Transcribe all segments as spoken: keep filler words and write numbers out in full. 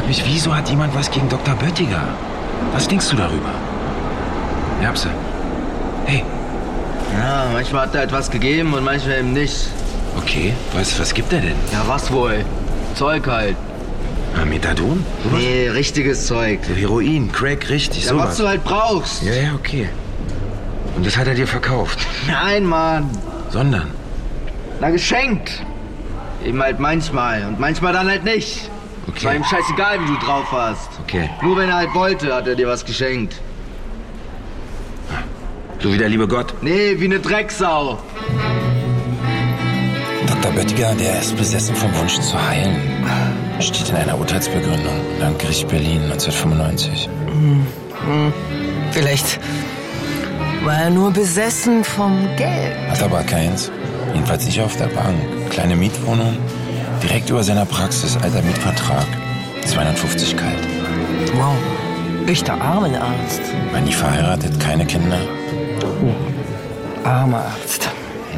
Wieso hat jemand was gegen Doktor Böttiger? Was denkst du darüber? Erbse. Hey. Ja, manchmal hat er etwas gegeben und manchmal eben nicht. Okay, was, was gibt er denn? Ja, was wohl? Zeug halt. Ah, Methadon? Sowas? Nee, richtiges Zeug. So Heroin, Crack, richtig, Ja, sowas. was du halt brauchst. Ja, ja, okay. Und das hat er dir verkauft? Nein, Mann. Sondern? Na, geschenkt. Eben halt manchmal und manchmal dann halt nicht. Okay. Es war ihm scheißegal, wie du drauf warst. Okay. Nur wenn er halt wollte, hat er dir was geschenkt. So wie der liebe Gott? Nee, wie eine Drecksau. Doktor Böttiger, der ist besessen vom Wunsch zu heilen. Steht in einer Urteilsbegründung, Landgericht Berlin neunzehnhundertfünfundneunzig. Hm, hm. Vielleicht war er nur besessen vom Geld. Hat aber keins. Jedenfalls nicht auf der Bank. Kleine Mietwohnung, direkt über seiner Praxis, alter Mietvertrag. zweihundertfünfzig kalt. Wow, echter Armenarzt. War nie verheiratet, keine Kinder. Oh, armer Arzt.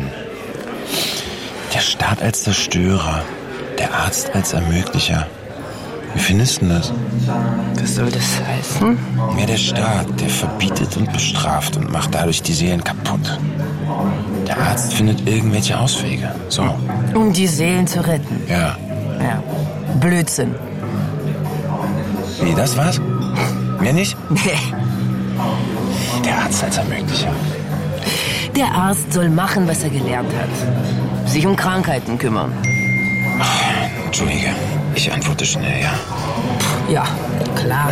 Der Staat als Zerstörer, der Arzt als Ermöglicher. Wie findest du das? Was soll das heißen? Ja, der Staat, der verbietet und bestraft und macht dadurch die Seelen kaputt. Der Arzt findet irgendwelche Auswege. So. Um die Seelen zu retten. Ja. Ja. Blödsinn. Wie, das war's? Mehr nicht? Nee. Der Arzt als Ermöglicher. Der Arzt soll machen, was er gelernt hat. Sich um Krankheiten kümmern. Ach, Entschuldige, ich antworte schnell, ja. Ja, klar.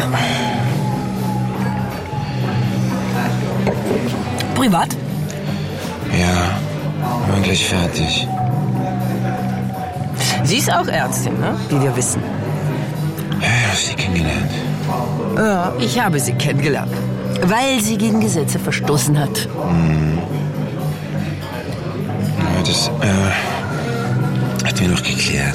Privat? Ja, bin gleich fertig. Sie ist auch Ärztin, ne? Wie wir wissen. Ja, ich habe sie kennengelernt. Ja, ich habe sie kennengelernt. Weil sie gegen Gesetze verstoßen hat. Hm. Ja, das äh, hat wir noch geklärt.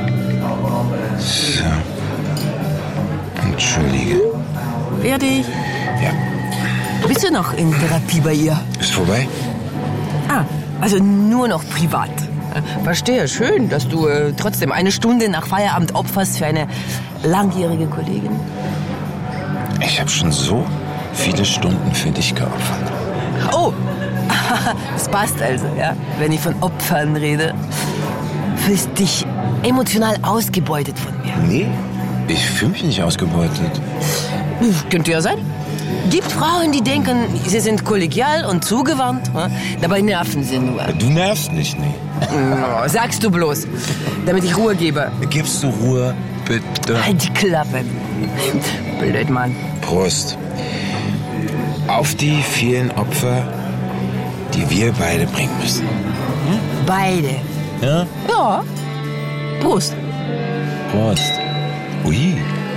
So. Entschuldige. Fertig? Ja. Bist du noch in Therapie bei ihr? Ist vorbei? Ah, also nur noch privat. Verstehe, schön, dass du äh, trotzdem eine Stunde nach Feierabend opferst für eine langjährige Kollegin. Ich habe schon so viele Stunden für dich geopfert. Oh, das passt also, ja, wenn ich von Opfern rede. Fühlst dich emotional ausgebeutet von mir? Nee, ich fühle mich nicht ausgebeutet. Könnte ja sein. Gibt Frauen, die denken, sie sind kollegial und zugewandt. Ja? Dabei nerven sie nur. Du nervst nicht, nee. No, sagst du bloß, damit ich Ruhe gebe. Gibst du Ruhe, bitte? Halt die Klappe. Blöd, Mann. Prost. Auf die vielen Opfer, die wir beide bringen müssen. Hm? Beide? Ja? Ja. Prost. Prost. Ui.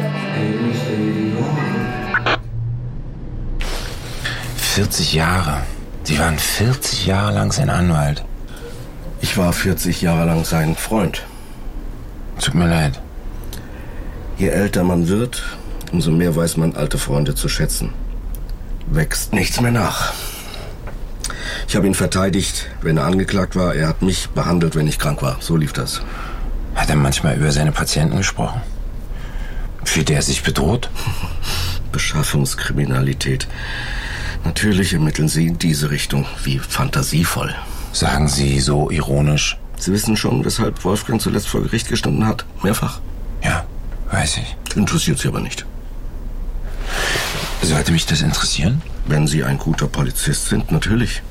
vierzig Jahre. Sie waren vierzig Jahre lang sein Anwalt. Ich war vierzig Jahre lang sein Freund. Tut mir leid. Je älter man wird, umso mehr weiß man alte Freunde zu schätzen. Wächst nichts mehr nach. Ich habe ihn verteidigt, wenn er angeklagt war. Er hat mich behandelt, wenn ich krank war. So lief das. Hat er manchmal über seine Patienten gesprochen? Fühlte er sich bedroht? Beschaffungskriminalität. Natürlich ermitteln Sie in diese Richtung. Wie fantasievoll. Sagen Sie so ironisch. Sie wissen schon, weshalb Wolfgang zuletzt vor Gericht gestanden hat. Mehrfach. Ja, weiß ich. Interessiert Sie aber nicht. Sollte mich das interessieren? Wenn Sie ein guter Polizist sind, natürlich.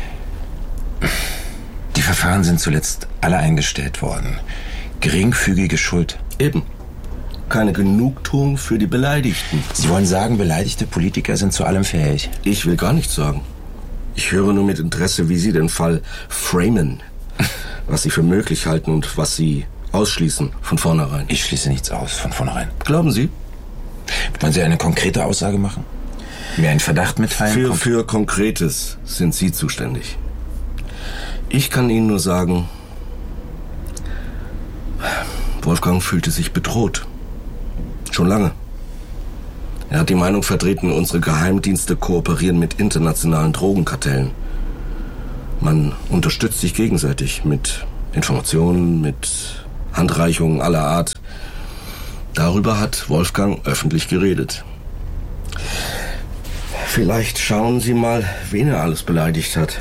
Die Verfahren sind zuletzt alle eingestellt worden. Geringfügige Schuld. Eben. Keine Genugtuung für die Beleidigten. Sie wollen sagen, beleidigte Politiker sind zu allem fähig? Ich will gar nichts sagen. Ich höre nur mit Interesse, wie Sie den Fall framen. Was Sie für möglich halten und was Sie ausschließen von vornherein. Ich schließe nichts aus von vornherein. Glauben Sie? Wollen Sie eine konkrete Aussage machen? Mir einen Verdacht mitteilen? Für, für Konkretes sind Sie zuständig. Ich kann Ihnen nur sagen, Wolfgang fühlte sich bedroht. Schon lange. Er hat die Meinung vertreten, unsere Geheimdienste kooperieren mit internationalen Drogenkartellen. Man unterstützt sich gegenseitig mit Informationen, mit Handreichungen aller Art. Darüber hat Wolfgang öffentlich geredet. Vielleicht schauen Sie mal, wen er alles beleidigt hat.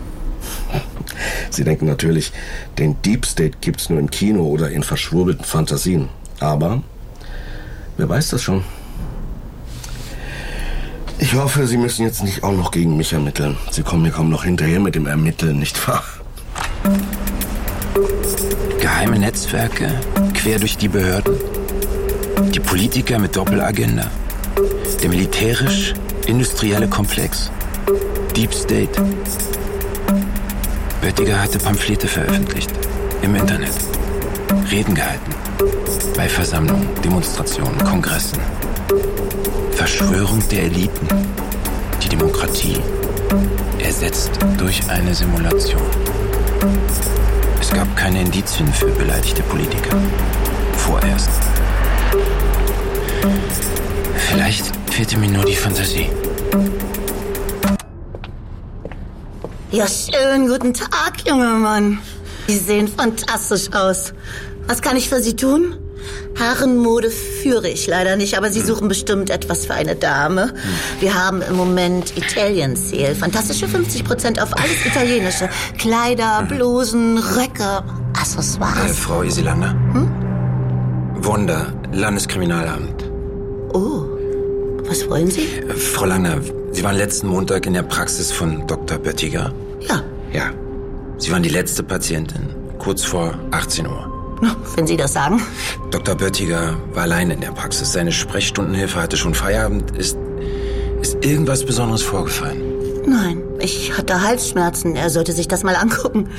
Sie denken natürlich, den Deep State gibt's nur im Kino oder in verschwurbelten Fantasien. Aber wer weiß das schon? Ich hoffe, Sie müssen jetzt nicht auch noch gegen mich ermitteln. Sie kommen mir kaum noch hinterher mit dem Ermitteln, nicht wahr? Geheime Netzwerke, quer durch die Behörden. Die Politiker mit Doppelagenda. Der militärisch-industrielle Komplex. Deep State. Böttiger hatte Pamphlete veröffentlicht. Im Internet. Reden gehalten. Bei Versammlungen, Demonstrationen, Kongressen. Verschwörung der Eliten. Die Demokratie. Ersetzt durch eine Simulation. Es gab keine Indizien für beleidigte Politiker. Vorerst. Vielleicht fehlte mir nur die Fantasie. Ja, schönen guten Tag, junger Mann. Sie sehen fantastisch aus. Was kann ich für Sie tun? Herrenmode führe ich leider nicht, aber Sie suchen bestimmt etwas für eine Dame. Wir haben im Moment Italian Sale. Fantastische fünfzig Prozent auf alles Italienische. Kleider, Blusen, Röcke, Accessoires. Äh, Frau Isilander? Hm? Wunder, Landeskriminalamt. Oh, was wollen Sie? Äh, Frau Langer, Sie waren letzten Montag in der Praxis von Doktor Böttiger? Ja. Ja. Sie waren die letzte Patientin, kurz vor achtzehn Uhr. Wenn Sie das sagen. Doktor Böttiger war allein in der Praxis. Seine Sprechstundenhilfe hatte schon Feierabend. Ist, ist irgendwas Besonderes vorgefallen? Nein, ich hatte Halsschmerzen. Er sollte sich das mal angucken.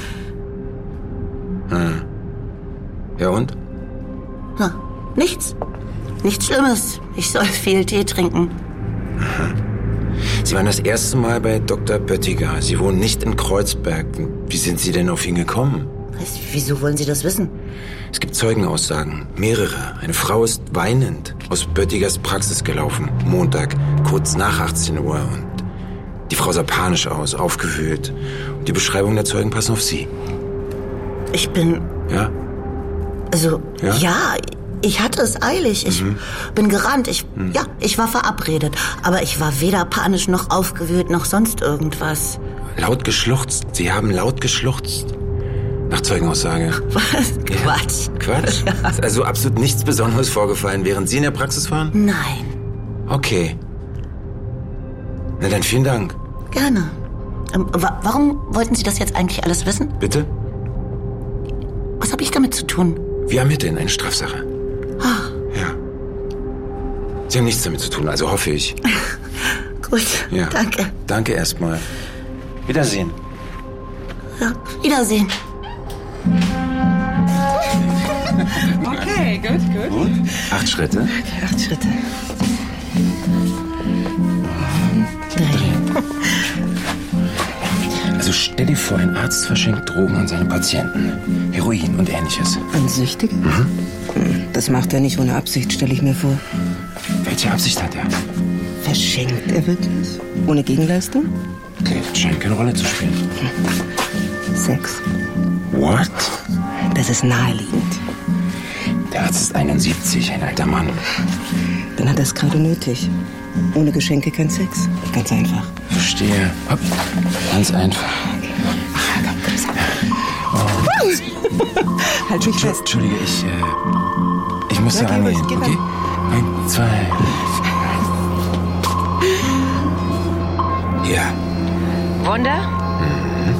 Hm. Ja und? Na, nichts. Nichts Schlimmes. Ich soll viel Tee trinken. Aha. Sie waren das erste Mal bei Doktor Böttiger. Sie wohnen nicht in Kreuzberg. Wie sind Sie denn auf ihn gekommen? Was, wieso wollen Sie das wissen? Es gibt Zeugenaussagen, mehrere. Eine Frau ist weinend aus Böttigers Praxis gelaufen, Montag, kurz nach achtzehn Uhr. Und die Frau sah panisch aus, aufgewühlt. Und die Beschreibung der Zeugen passen auf Sie. Ich bin... Ja? Also, ja, ja ich hatte es eilig. Ich mhm. bin gerannt. Ich, mhm. Ja, ich war verabredet. Aber ich war weder panisch noch aufgewühlt noch sonst irgendwas. Laut geschluchzt. Sie haben laut geschluchzt. Nach Zeugenaussage. Was? Quatsch. Ja, Quatsch? Ist also absolut nichts Besonderes vorgefallen, während Sie in der Praxis waren? Nein. Okay. Na dann vielen Dank. Gerne. Ähm, wa- warum wollten Sie das jetzt eigentlich alles wissen? Bitte? Was habe ich damit zu tun? Wir ermitteln eine Strafsache. Ah. Ja. Sie haben nichts damit zu tun, also hoffe ich. Gut, ja. Danke. Danke erstmal. Wiedersehen. Ja, Wiedersehen. Okay, gut, gut. Gut. Acht Schritte. Okay, acht Schritte. Drei. Also stell dir vor, ein Arzt verschenkt Drogen an seine Patienten. Heroin und Ähnliches. An Süchtige? Mhm. Das macht er nicht ohne Absicht, stelle ich mir vor. Welche Absicht hat er? Verschenkt er wirklich? Ohne Gegenleistung? Okay, scheint keine Rolle zu spielen. Sex. What? Das ist naheliegend. Der Arzt ist einundsiebzig, ein alter Mann. Dann hat er es gerade nötig. Ohne Geschenke kein Sex. Ganz einfach. Verstehe. Hopp. Ganz einfach. Oh. Halt mich fest. Entschuldige, ich, äh, ich muss da Okay, rangehen, geh okay? Ein, zwei. Ja. Wunder? Mhm.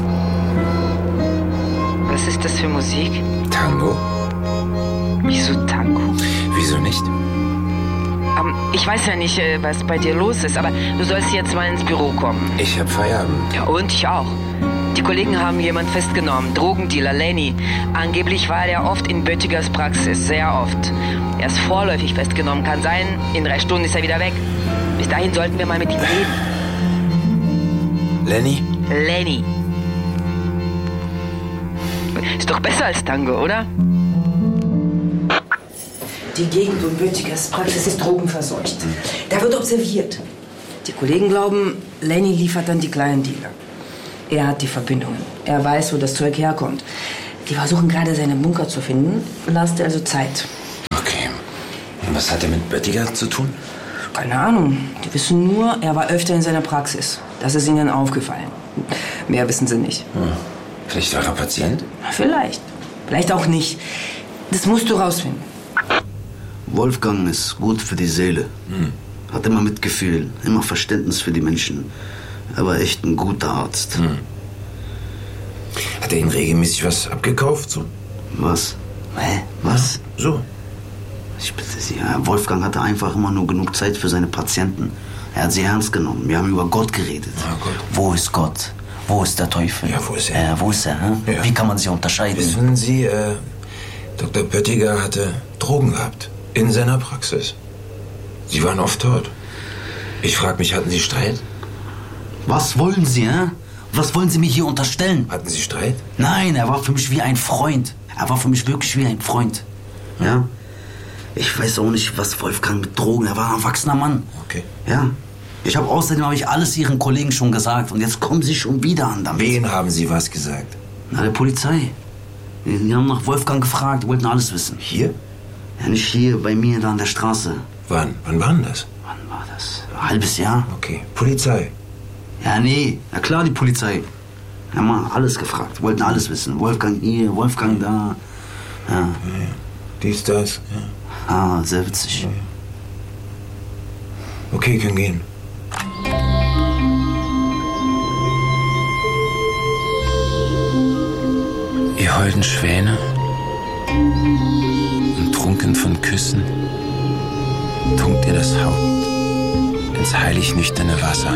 Was ist das für Musik? Tango? Wieso Tango? Wieso nicht? Ähm, ich weiß ja nicht, äh, was bei dir los ist, aber du sollst jetzt mal ins Büro kommen. Ich hab Feierabend. Ja, und ich auch. Die Kollegen haben jemanden festgenommen, Drogendealer Lenny. Angeblich war er oft in Böttigers Praxis, sehr oft. Er ist vorläufig festgenommen, kann sein, in drei Stunden ist er wieder weg. Bis dahin sollten wir mal mit ihm reden. Lenny? Lenny. Ist doch besser als Tango, oder? Die Gegend um Böttigers Praxis ist drogenverseucht. Da wird observiert. Die Kollegen glauben, Lenny liefert dann die kleinen Dealer. Er hat die Verbindungen. Er weiß, wo das Zeug herkommt. Die versuchen gerade, seine Bunker zu finden. Lasst also Zeit. Okay. Und was hat er mit Böttiger zu tun? Keine Ahnung. Die wissen nur, er war öfter in seiner Praxis. Das ist ihnen aufgefallen. Mehr wissen sie nicht. Hm. Vielleicht war er Patient? Vielleicht. Vielleicht auch nicht. Das musst du rausfinden. Wolfgang ist gut für die Seele. Hm. Hat immer Mitgefühl, immer Verständnis für die Menschen. Er war echt ein guter Arzt. Hm. Hat er Ihnen regelmäßig was abgekauft? So? Was? Hä? Was? Ja, so. Ich bitte Sie, ja, Wolfgang hatte einfach immer nur genug Zeit für seine Patienten. Er hat sie ernst genommen. Wir haben über Gott geredet. Ja, Gott. Wo ist Gott? Wo ist der Teufel? Ja, wo ist er? Äh, wo ist er? Hm? Ja. Wie kann man sie unterscheiden? Wissen Sie, äh, Doktor Böttiger hatte Drogen gehabt. In seiner Praxis. Sie waren oft dort. Ich frage mich, hatten Sie Streit? Was wollen Sie, hä? Was wollen Sie mir hier unterstellen? Hatten Sie Streit? Nein, er war für mich wie ein Freund. Er war für mich wirklich wie ein Freund. Ja? Ich weiß auch nicht, was Wolfgang mit Drogen... Er war ein erwachsener Mann. Okay. Ja? Ich habe außerdem habe ich alles Ihren Kollegen schon gesagt. Und jetzt kommen Sie schon wieder an damit. Wen haben Sie was gesagt? Na, der Polizei. Die haben nach Wolfgang gefragt, wollten alles wissen. Hier? Ja, nicht hier, bei mir da an der Straße. Wann? Wann war denn das? Wann war das? Ein halbes Jahr? Okay. Polizei? Ja, nee. Na klar, die Polizei. Die haben mal alles gefragt, wollten alles wissen. Wolfgang hier, Wolfgang da. Ja. Ja, ja. Dies, das. Ja. Ah, sehr witzig. Ja. Okay, können gehen. Ihr holden Schwäne und trunken von Küssen, tunkt ihr das Haupt ins heilig nüchterne Wasser.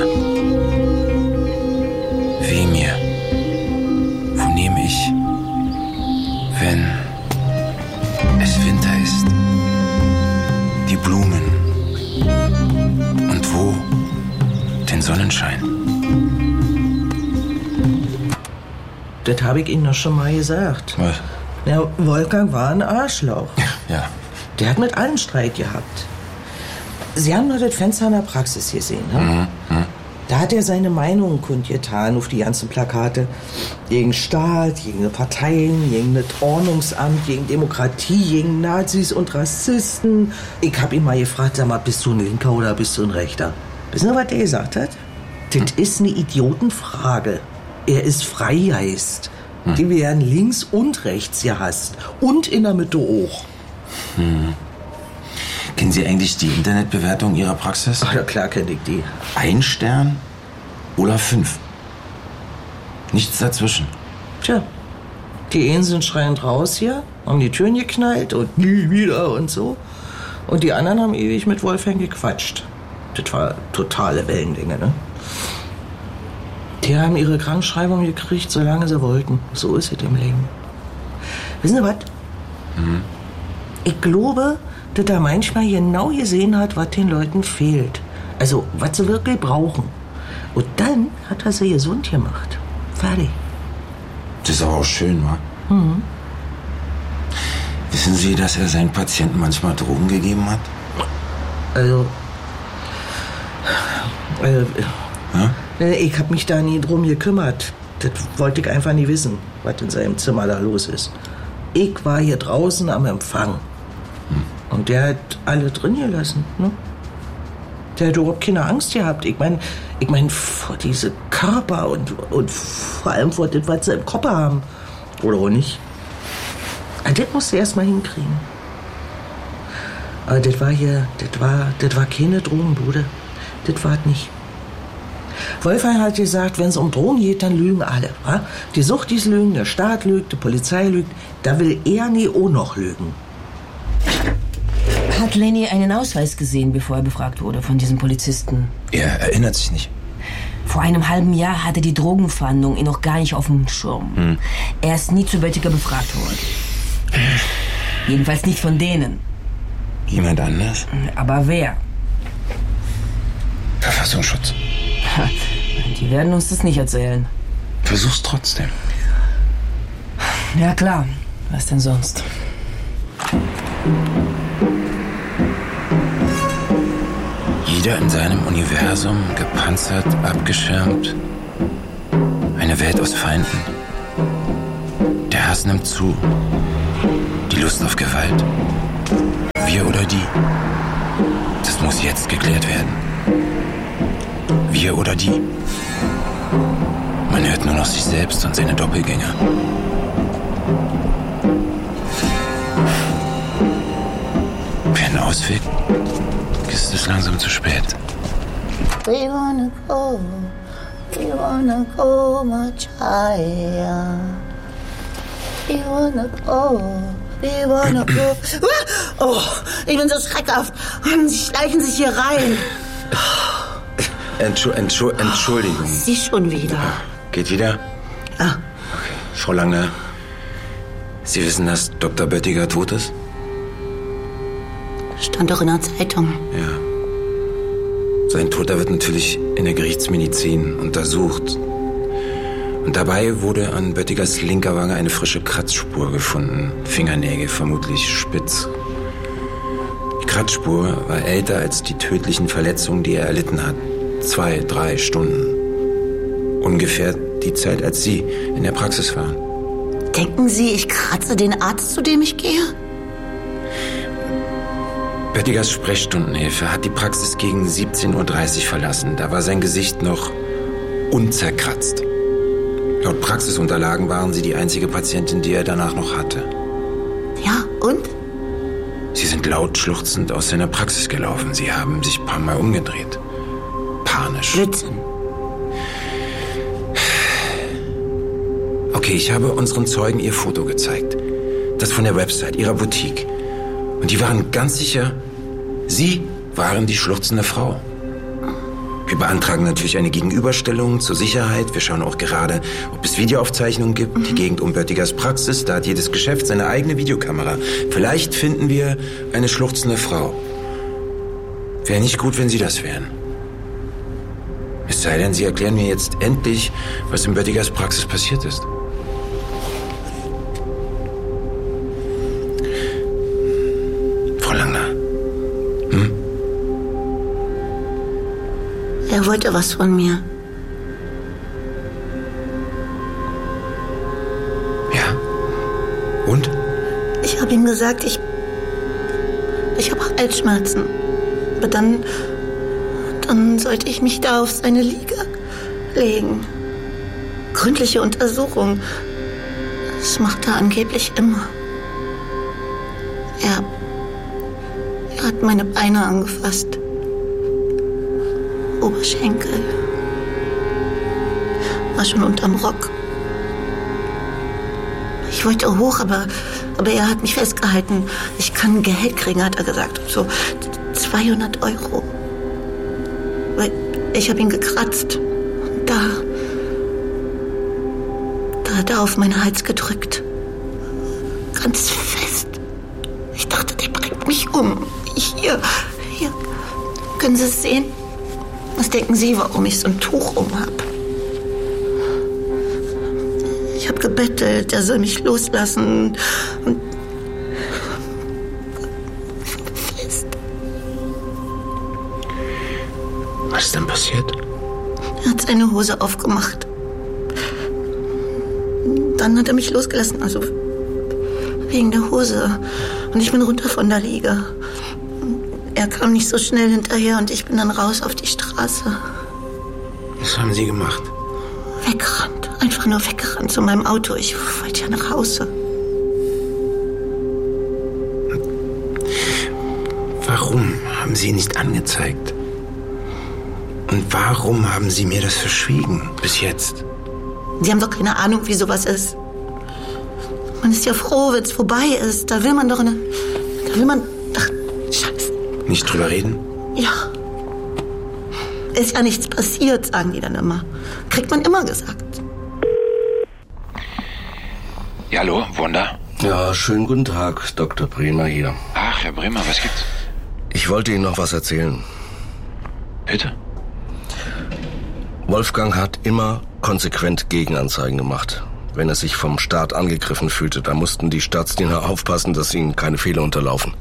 Weh mir, wo nehme ich, wenn es Winter ist, die Blumen und wo den Sonnenschein? Das habe ich Ihnen doch schon mal gesagt. Was? Ja, Wolfgang war ein Arschloch. Ja. Der hat mit allen Streit gehabt. Sie haben nur das Fenster in der Praxis gesehen, ne? Mhm. Mhm. Da hat er seine Meinungen kundgetan auf die ganzen Plakate. Gegen Staat, gegen Parteien, gegen das Ordnungsamt, gegen Demokratie, gegen Nazis und Rassisten. Ich hab ihn mal gefragt, sag mal, bist du ein Linker oder bist du ein Rechter? Wissen Sie, was der gesagt hat? Das ist eine Idiotenfrage. Er ist Freigeist. Hm. Die werden links und rechts gehasst. Und in der Mitte auch. Hm. Kennen Sie eigentlich die Internetbewertung Ihrer Praxis? Ach ja, klar kenne ich die. Ein Stern oder fünf? Nichts dazwischen. Tja, die einen sind schreiend raus hier, haben die Türen geknallt und nie wieder und so. Und die anderen haben ewig mit Wolfgang gequatscht. Das war totale Wellenlänge, ne? Die haben ihre Krankschreibung gekriegt, solange sie wollten. So ist es im Leben. Wissen Sie was? Mhm. Ich glaube, dass er manchmal genau gesehen hat, was den Leuten fehlt. Also, was sie wirklich brauchen. Und dann hat er sie gesund gemacht. Fertig. Das ist aber auch schön, wa? Mhm. Wissen Sie, dass er seinen Patienten manchmal Drogen gegeben hat? Also, äh, Ja? ich habe mich da nie drum gekümmert. Das wollte ich einfach nie wissen, was in seinem Zimmer da los ist. Ich war hier draußen am Empfang. Hm. Und der hat alle drin gelassen, ne? Der hat überhaupt keine Angst gehabt. Ich meine, ich mein, vor diese Körper und, und vor allem vor dem, was sie im Kopf haben. Oder auch nicht. Aber das musst du erst mal hinkriegen. Aber das war hier, das war, das war keine Drogenbude. Das war nicht. Wolfgang hat gesagt, wenn es um Drogen geht, dann lügen alle. Wa? Die Suchtis lügen, der Staat lügt, die Polizei lügt. Da will er nie auch noch lügen. Hat Lenny einen Ausweis gesehen, bevor er befragt wurde von diesem Polizisten? Er erinnert sich nicht. Vor einem halben Jahr hatte die Drogenfahndung ihn noch gar nicht auf dem Schirm. Hm. Er ist nie zu Böttiger befragt worden. Jedenfalls nicht von denen. Jemand anders? Aber wer? Verfassungsschutz. Die werden uns das nicht erzählen. Versuch's trotzdem. Ja klar, was denn sonst? Jeder in seinem Universum, gepanzert, abgeschirmt. Eine Welt aus Feinden. Der Hass nimmt zu. Die Lust auf Gewalt. Wir oder die. jetzt geklärt werden. Wir oder die. Man hört nur noch sich selbst und seine Doppelgänger. Für einen Ausweg ist es langsam zu spät. We wanna go, we wanna go much higher. We wanna go, we wanna go. Oh, ich bin so schreckhaft. Und sie schleichen sich hier rein. Entschu Entschu Entschuldigung. Sie schon wieder. Geht wieder? Ja. Okay. Frau Langner, Sie wissen, dass Doktor Böttiger tot ist? Stand doch in der Zeitung. Ja. Sein Toter wird natürlich in der Gerichtsmedizin untersucht. Und dabei wurde an Böttigers linker Wange eine frische Kratzspur gefunden. Fingernägel, vermutlich spitz. Die Kratzspur war älter als die tödlichen Verletzungen, die er erlitten hat. Zwei, drei Stunden. Ungefähr die Zeit, als Sie in der Praxis waren. Denken Sie, ich kratze den Arzt, zu dem ich gehe? Böttigers Sprechstundenhilfe hat die Praxis gegen siebzehn Uhr dreißig verlassen. Da war sein Gesicht noch unzerkratzt. Laut Praxisunterlagen waren Sie die einzige Patientin, die er danach noch hatte. Ja, und? Sie sind laut schluchzend aus seiner Praxis gelaufen. Sie haben sich ein paar Mal umgedreht. Panisch. Blödsinn. Okay, ich habe unseren Zeugen Ihr Foto gezeigt. Das von der Website, Ihrer Boutique. Und die waren ganz sicher, Sie waren die schluchzende Frau. Wir beantragen natürlich eine Gegenüberstellung zur Sicherheit. Wir schauen auch gerade, ob es Videoaufzeichnungen gibt. Mhm. Die Gegend um Böttigers Praxis, da hat jedes Geschäft seine eigene Videokamera. Vielleicht finden wir eine schluchzende Frau. Wäre nicht gut, wenn Sie das wären. Es sei denn, Sie erklären mir jetzt endlich, was in Böttigers Praxis passiert ist. Frau Langner. Hm? Er wollte was von mir. Ja? Und? Ich habe ihm gesagt, ich... Ich habe Halsschmerzen. Aber dann... Dann sollte ich mich da auf seine Liege legen. Gründliche Untersuchung. Das macht er angeblich immer. Er... Er hat meine Beine angefasst. Oberschenkel. War schon unterm Rock. Ich wollte hoch, aber, aber er hat mich festgehalten. Ich kann Geld kriegen, hat er gesagt. So zweihundert Euro. Ich habe ihn gekratzt. Und da... Da hat er auf meinen Hals gedrückt. Ganz fest. Ich dachte, der bringt mich um. Hier, hier. Können Sie es sehen? Was denken Sie, warum ich so ein Tuch um habe? Ich habe gebettelt, er soll mich loslassen. Und fest. Was ist denn passiert? Er hat seine Hose aufgemacht. Dann hat er mich losgelassen, also wegen der Hose. Und ich bin runter von der Liege. Er kam nicht so schnell hinterher und ich bin dann raus auf die Straße. Was haben Sie gemacht? Weggerannt. Einfach nur weggerannt zu meinem Auto. Ich wollte ja nach Hause. Warum haben Sie ihn nicht angezeigt? Und warum haben Sie mir das verschwiegen bis jetzt? Sie haben doch keine Ahnung, wie sowas ist. Man ist ja froh, wenn es vorbei ist. Da will man doch eine... Da will man... Ach, Scheiße. Nicht drüber reden? Ja. Ist ja nichts passiert, sagen die dann immer. Kriegt man immer gesagt. Ja, hallo, Wanda? Ja, schönen guten Tag, Doktor Bremer hier. Ach, Herr Bremer, was gibt's? Ich wollte Ihnen noch was erzählen. Bitte? Wolfgang hat immer konsequent Gegenanzeigen gemacht. Wenn er sich vom Staat angegriffen fühlte, da mussten die Staatsdiener aufpassen, dass ihnen keine Fehler unterlaufen.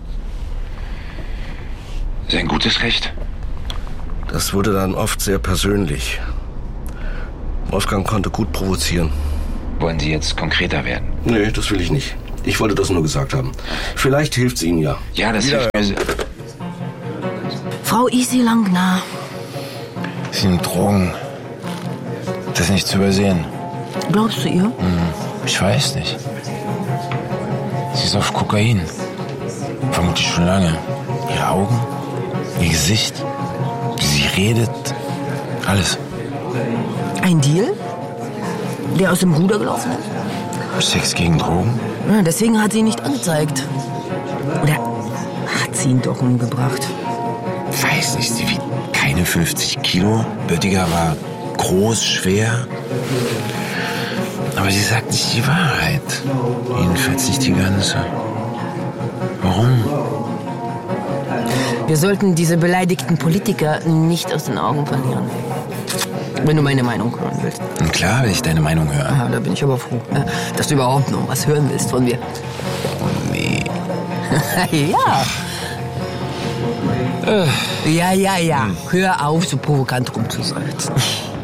Sein gutes Recht. Das wurde dann oft sehr persönlich. Wolfgang konnte gut provozieren. Wollen Sie jetzt konkreter werden? Nee, das will ich nicht. Ich wollte das nur gesagt haben. Vielleicht hilft's Ihnen ja. Ja, das hilft mir sehr. Frau Isi Langner. Sie nimmt Drogen. Das ist nicht zu übersehen. Glaubst du ihr? Hm, ich weiß nicht. Sie ist auf Kokain. Vermutlich schon lange. Ihre Augen, ihr Gesicht, wie sie redet, alles. Ein Deal? Der aus dem Ruder gelaufen ist? Sex gegen Drogen? Ja, deswegen hat sie ihn nicht angezeigt. Oder hat sie ihn doch umgebracht? Weiß nicht, sie wiegt keine fünfzig Kilo. Böttiger war groß, schwer. Aber sie sagt nicht die Wahrheit. Jedenfalls nicht die ganze. Warum? Wir sollten diese beleidigten Politiker nicht aus den Augen verlieren. Wenn du meine Meinung hören willst. Und klar will ich deine Meinung hören. Ah, da bin ich aber froh, dass du überhaupt noch was hören willst von mir. Nee. Ja. Ja, ja, ja. Hör auf, so provokant rumzusalzen.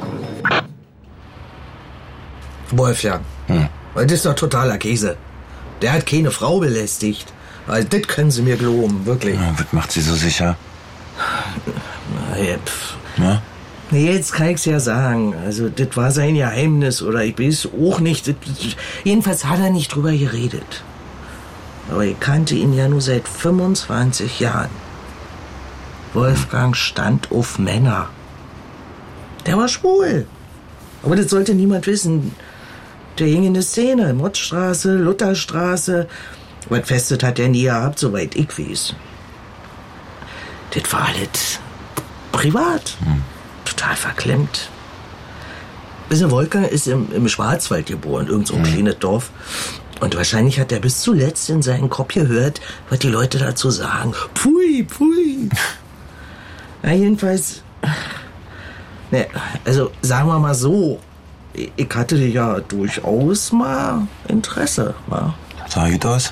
Wolfgang, hm. Das ist doch totaler Käse. Der hat keine Frau belästigt. Also, das können Sie mir glauben, wirklich. Ja, was macht Sie so sicher? Na, ja, pff. Na? Nee, jetzt kann ich's ja sagen. Also, das war sein Geheimnis, oder ich weiß auch nicht. Das, jedenfalls hat er nicht drüber geredet. Aber ich kannte ihn ja nur seit fünfundzwanzig Jahren. Wolfgang stand auf Männer. Der war schwul. Aber das sollte niemand wissen. Der hing in der Szene. Mottstraße, Lutherstraße. Was Festes hat er nie gehabt, soweit ich weiß. Das war alles privat. Hm. Total verklemmt. Wissen, Wolfgang ist im, im Schwarzwald geboren, irgend so ein hm. kleines Dorf. Und wahrscheinlich hat er bis zuletzt in seinen Kopf gehört, was die Leute dazu sagen. Pfui, pfui. Na, jedenfalls, ne, also sagen wir mal so, ich hatte ja durchaus mal Interesse, wa? Sah gut aus?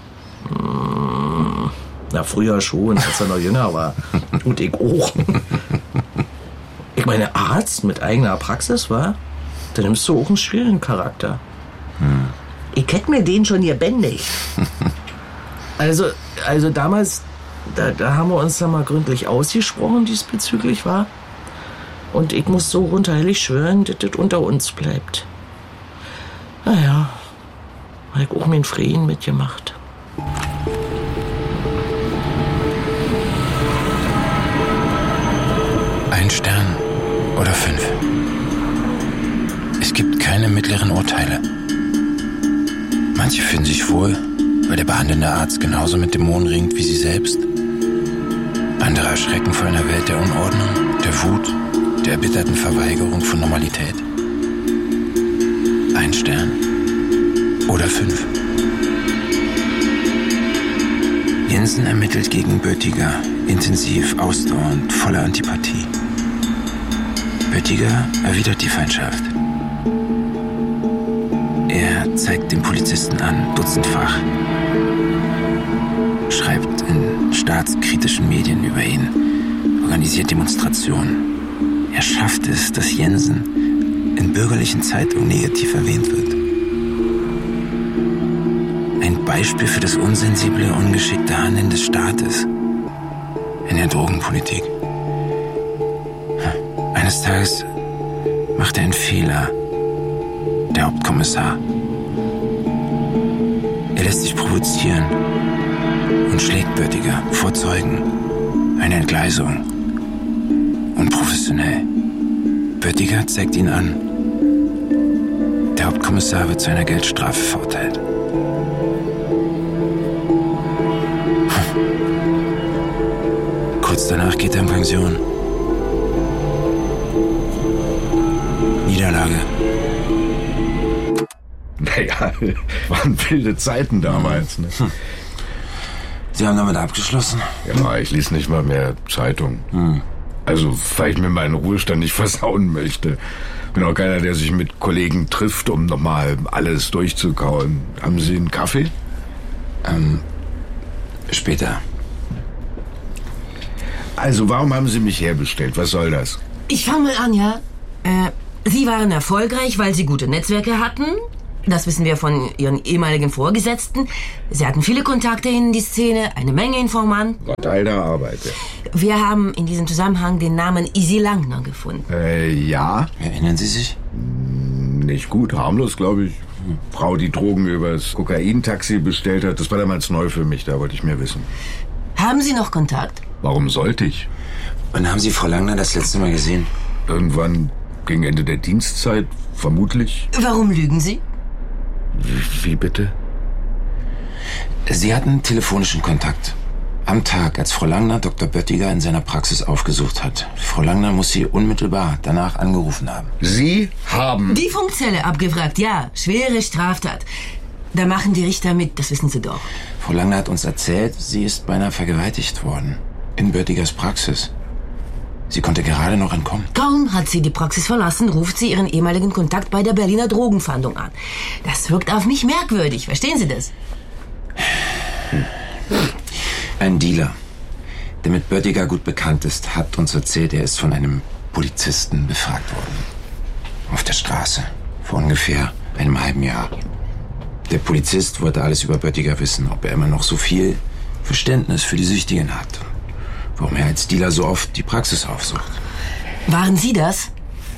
Hm, na, früher schon, als er noch jünger war. Und ich auch. Ich meine, Arzt mit eigener Praxis, war, da nimmst du auch einen schwierigen Charakter. Hm. Ich hätte mir den schon gebändigt. Also, also damals, da, da haben wir uns dann mal gründlich ausgesprochen diesbezüglich, war. Und ich muss so runterheilig schwören, dass das unter uns bleibt. Naja, habe ich auch meinen Frieden mitgemacht. Ein Stern oder fünf. Es gibt keine mittleren Urteile. Manche fühlen sich wohl, weil der behandelnde Arzt genauso mit Dämonen ringt wie sie selbst. Andere erschrecken vor einer Welt der Unordnung, der Wut, der erbitterten Verweigerung von Normalität. Ein Stern oder fünf. Jensen ermittelt gegen Böttiger, intensiv, ausdauernd, voller Antipathie. Böttiger erwidert die Feindschaft. Er zeigt den Polizisten an, dutzendfach. Schreibt in staatskritischen Medien über ihn, organisiert Demonstrationen. Er schafft es, dass Jensen in bürgerlichen Zeitungen negativ erwähnt wird. Ein Beispiel für das unsensible, ungeschickte Handeln des Staates in der Drogenpolitik. Eines Tages macht er einen Fehler, der Hauptkommissar. Er lässt sich provozieren und schlägt Böttiger vor Zeugen. Eine Entgleisung. Unprofessionell. Böttiger zeigt ihn an. Der Hauptkommissar wird zu einer Geldstrafe verurteilt. Kurz danach geht er in Pension. Niederlage. Naja, waren wilde Zeiten damals. Ne? Hm. Sie haben damit abgeschlossen? Ja, ich lese nicht mal mehr Zeitung. Hm. Also, weil ich mir meinen Ruhestand nicht versauen möchte. Bin auch keiner, der sich mit Kollegen trifft, um nochmal alles durchzukauen. Haben Sie einen Kaffee? Ähm, später. Also, warum haben Sie mich herbestellt? Was soll das? Ich fange mal an, ja. Äh, Sie waren erfolgreich, weil Sie gute Netzwerke hatten. Das wissen wir von Ihren ehemaligen Vorgesetzten. Sie hatten viele Kontakte in die Szene, eine Menge Informanten. Teil der Arbeit. Wir haben in diesem Zusammenhang den Namen Isi Langner gefunden. Äh, ja. Erinnern Sie sich? Nicht gut, harmlos, glaube ich. Frau, die Drogen übers Kokain-Taxi bestellt hat, das war damals neu für mich, da wollte ich mehr wissen. Haben Sie noch Kontakt? Warum sollte ich? Wann haben Sie Frau Langner das letzte Mal gesehen? Irgendwann gegen Ende der Dienstzeit, vermutlich. Warum lügen Sie? Wie, wie bitte? Sie hatten telefonischen Kontakt. Am Tag, als Frau Langner Doktor Böttiger in seiner Praxis aufgesucht hat. Frau Langner muss Sie unmittelbar danach angerufen haben. Sie haben... Die Funkzelle abgefragt, ja. Schwere Straftat. Da machen die Richter mit, das wissen Sie doch. Frau Langner hat uns erzählt, sie ist beinahe vergewaltigt worden. In Böttigers Praxis. Sie konnte gerade noch entkommen. Kaum hat sie die Praxis verlassen, ruft sie ihren ehemaligen Kontakt bei der Berliner Drogenfahndung an. Das wirkt auf mich merkwürdig, verstehen Sie das? Ein Dealer, der mit Böttiger gut bekannt ist, hat uns erzählt, er ist von einem Polizisten befragt worden. Auf der Straße, vor ungefähr einem halben Jahr. Der Polizist wollte alles über Böttiger wissen, ob er immer noch so viel Verständnis für die Süchtigen hat. Warum er als Dealer so oft die Praxis aufsucht. Waren Sie das?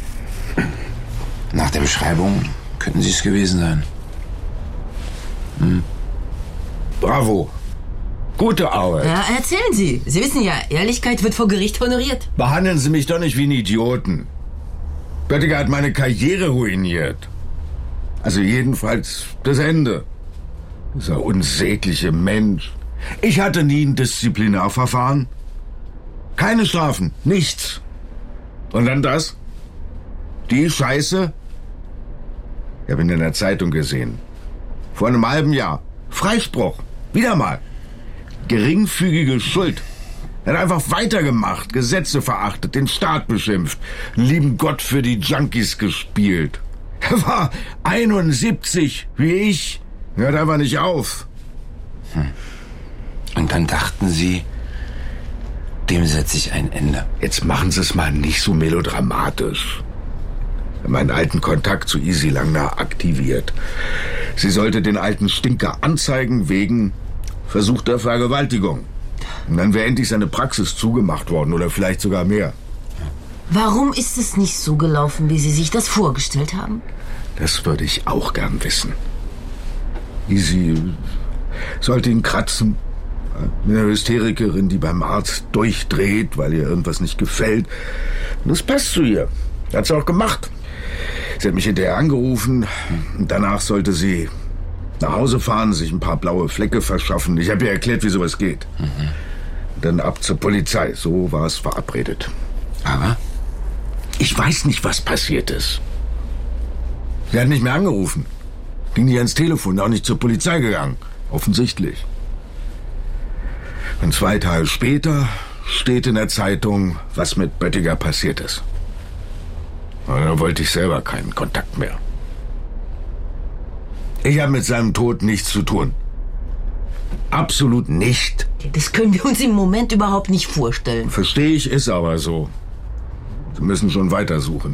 Nach der Beschreibung könnten Sie es gewesen sein. Hm. Bravo. Gute Arbeit. Ja, erzählen Sie. Sie wissen ja, Ehrlichkeit wird vor Gericht honoriert. Behandeln Sie mich doch nicht wie einen Idioten. Böttiger hat meine Karriere ruiniert. Also jedenfalls das Ende. Dieser unsägliche Mensch. Ich hatte nie ein Disziplinarverfahren. Keine Strafen, nichts. Und dann das? Die Scheiße? Ich habe ihn in der Zeitung gesehen. Vor einem halben Jahr. Freispruch. Wieder mal. Geringfügige Schuld. Er hat einfach weitergemacht, Gesetze verachtet, den Staat beschimpft, einen lieben Gott für die Junkies gespielt. Er war einundsiebzig, wie ich. Hört einfach nicht auf. Hm. Und dann dachten Sie, dem setze ich ein Ende. Jetzt machen Sie es mal nicht so melodramatisch. Ich habe meinen alten Kontakt zu Isi Langner aktiviert. Sie sollte den alten Stinker anzeigen wegen versuchter Vergewaltigung. Und dann wäre endlich seine Praxis zugemacht worden oder vielleicht sogar mehr. Warum ist es nicht so gelaufen, wie Sie sich das vorgestellt haben? Das würde ich auch gern wissen. Isi sollte ihn kratzen. Eine Hysterikerin, die beim Arzt durchdreht, weil ihr irgendwas nicht gefällt. Und das passt zu ihr. Hat sie auch gemacht. Sie hat mich hinterher angerufen. Und danach sollte sie nach Hause fahren, sich ein paar blaue Flecke verschaffen. Ich habe ihr erklärt, wie sowas geht. Mhm. Dann ab zur Polizei. So war es verabredet. Aber? Ich weiß nicht, was passiert ist. Sie hat nicht mehr angerufen. Ging nicht ans Telefon, auch nicht zur Polizei gegangen. Offensichtlich. Und zwei Tage später steht in der Zeitung, was mit Böttiger passiert ist. Und da wollte ich selber keinen Kontakt mehr. Ich habe mit seinem Tod nichts zu tun. Absolut nicht. Das können wir uns im Moment überhaupt nicht vorstellen. Verstehe ich, ist aber so. Sie müssen schon weitersuchen.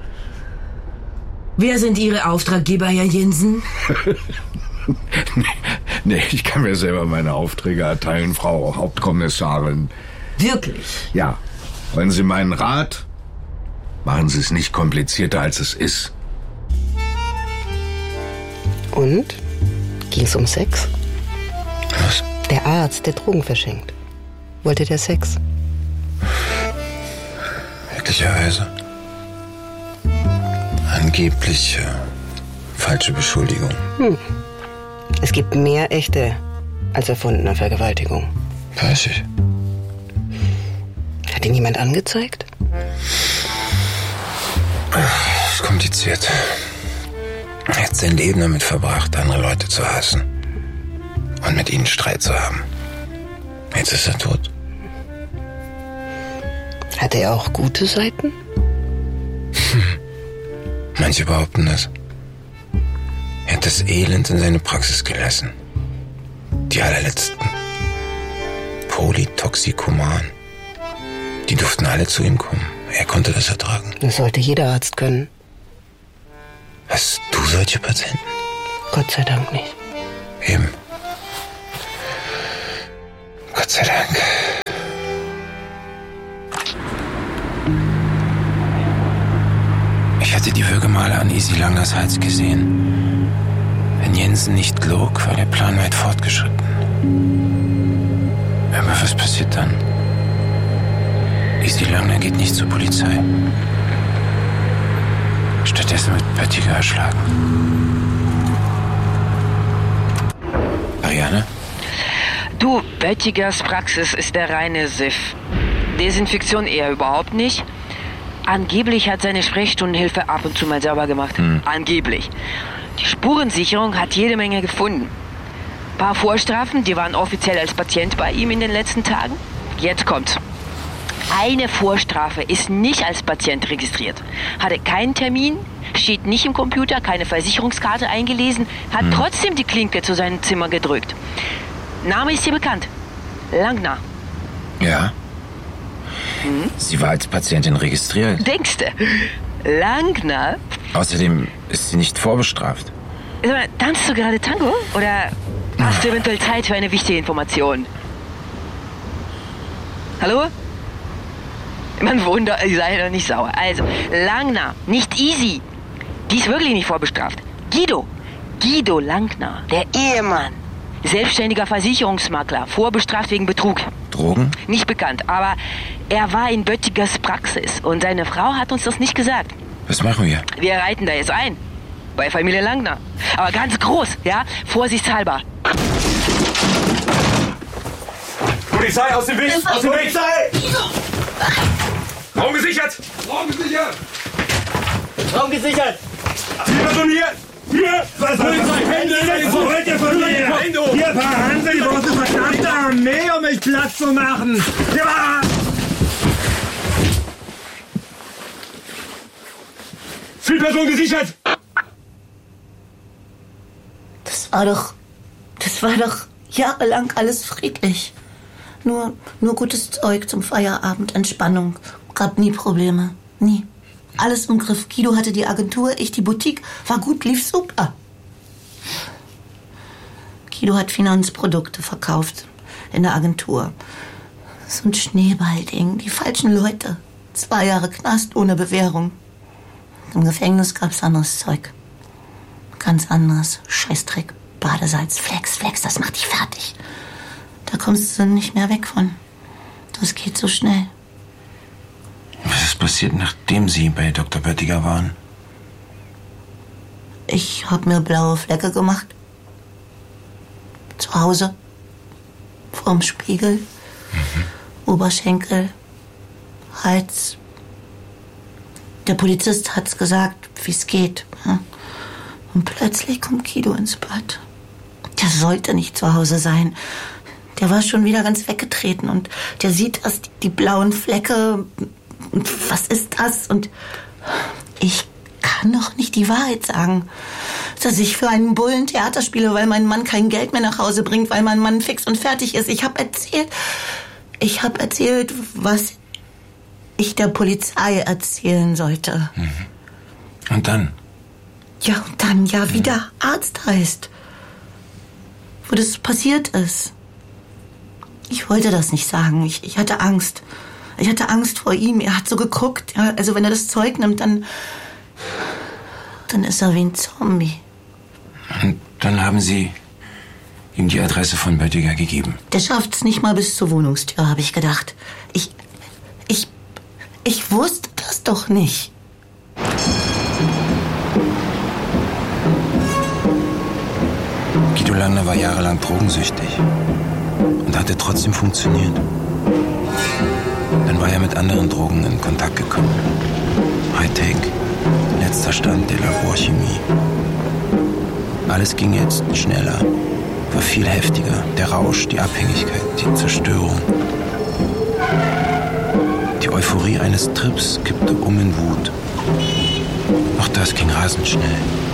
Wer sind Ihre Auftraggeber, Herr Jensen? nee, nee, ich kann mir selber meine Aufträge erteilen, Frau Hauptkommissarin. Wirklich? Ja. Wollen Sie meinen Rat? Machen Sie es nicht komplizierter, als es ist. Und? Ging's um Sex? Was? Der Arzt, der Drogen verschenkt. Wollte der Sex? Möglicherweise. Angeblich äh, falsche Beschuldigung. Hm. Es gibt mehr echte als erfundene Vergewaltigung. Weiß ich. Hat ihn jemand angezeigt? Das ist kompliziert. Er hat sein Leben damit verbracht, andere Leute zu hassen. Und mit ihnen Streit zu haben. Jetzt ist er tot. Hat er auch gute Seiten? Hm. Manche behaupten das. Er hat das Elend in seine Praxis gelassen. Die allerletzten. Polytoxikoman. Die durften alle zu ihm kommen. Er konnte das ertragen. Das sollte jeder Arzt können. Hast du solche Patienten? Gott sei Dank nicht. Eben. Gott sei Dank. Ich hatte die Würgemale an Isi Langners Hals gesehen. Wenn Jensen nicht log, war der Plan weit fortgeschritten. Aber was passiert dann? Isi Langner geht nicht zur Polizei. Stattdessen wird Böttiger erschlagen. Ariane? Du, Böttigers Praxis ist der reine Siff. Desinfektion eher überhaupt nicht. Angeblich hat seine Sprechstundenhilfe ab und zu mal sauber gemacht. Hm. Angeblich. Die Spurensicherung hat jede Menge gefunden. Ein paar Vorstrafen, die waren offiziell als Patient bei ihm in den letzten Tagen. Jetzt kommt's. Eine Vorstrafe ist nicht als Patient registriert. Hatte keinen Termin, steht nicht im Computer, keine Versicherungskarte eingelesen, hat hm. trotzdem die Klinke zu seinem Zimmer gedrückt. Name ist dir bekannt. Langner. Ja. Hm? Sie war als Patientin registriert. Denkste? Langner? Außerdem ist sie nicht vorbestraft. Sag mal, tanzt du gerade Tango? Oder hast du eventuell Zeit für eine wichtige Information? Hallo? Man Wunder, ich sei doch nicht sauer. Also, Langner, nicht Isi. Die ist wirklich nicht vorbestraft. Guido. Guido Langner, der Ehemann. Selbstständiger Versicherungsmakler, vorbestraft wegen Betrug. Drogen? Nicht bekannt, aber er war in Böttigers Praxis und seine Frau hat uns das nicht gesagt. Was machen wir? Wir reiten da jetzt ein. Bei Familie Langner. Aber ganz groß, ja? Vorsichtshalber. Polizei, aus dem Weg! Aus dem Weg! Polizei! Raum gesichert! Raum gesichert! Raum gesichert! Vier Personen hier! Hier! Was Polizei, Hände! Was wollt ihr von mir? Hände hoch! Hier, verhandeln Sie, brauchst eine verdammte Armee, um mich Platz zu machen! Ja! Vier Personen gesichert! Das war doch... Das war doch jahrelang alles friedlich. Nur, nur gutes Zeug zum Feierabend, Entspannung. Gab nie Probleme. Nie. Alles im Griff. Guido hatte die Agentur, ich die Boutique. War gut, lief super. Guido hat Finanzprodukte verkauft. In der Agentur. So ein Schneeballding. Die falschen Leute. Zwei Jahre Knast ohne Bewährung. Im Gefängnis gab's anderes Zeug. Ganz anderes. Scheißdreck. Badesalz. Flex, Flex, das macht dich fertig. Da kommst du nicht mehr weg von. Das geht so schnell. Was ist passiert, nachdem Sie bei Doktor Böttiger waren? Ich hab mir blaue Flecke gemacht. Zu Hause. Vorm Spiegel. Mhm. Oberschenkel. Hals. Der Polizist hat's gesagt, wie's geht. Und plötzlich kommt Guido ins Bad. Der sollte nicht zu Hause sein. Der war schon wieder ganz weggetreten und der sieht erst die blauen Flecke. Und was ist das? Und ich kann doch nicht die Wahrheit sagen. Dass ich für einen Bullen Theater spiele, weil mein Mann kein Geld mehr nach Hause bringt, weil mein Mann fix und fertig ist. Ich habe erzählt, ich habe erzählt, was ich der Polizei erzählen sollte. Mhm. Und dann? Ja, und dann, ja, wie der Arzt heißt. Wo das passiert ist. Ich wollte das nicht sagen. Ich, ich hatte Angst. Ich hatte Angst vor ihm. Er hat so geguckt. Ja, also wenn er das Zeug nimmt, dann... Dann ist er wie ein Zombie. Und dann haben Sie ihm die Adresse von Böttiger gegeben? Der schafft's nicht mal bis zur Wohnungstür, habe ich gedacht. Ich... Ich... Ich wusste das doch nicht. Guido Langner war jahrelang drogensüchtig und hatte trotzdem funktioniert. Dann war er mit anderen Drogen in Kontakt gekommen. Hightech, letzter Stand der Laborchemie. Alles ging jetzt schneller, war viel heftiger. Der Rausch, die Abhängigkeit, die Zerstörung. Die Euphorie eines Trips kippte um in Wut. Auch das ging rasend schnell.